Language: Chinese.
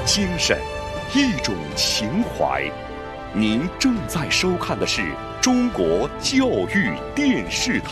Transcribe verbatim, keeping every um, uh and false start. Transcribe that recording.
精神，一种情怀。您正在收看的是中国教育电视台。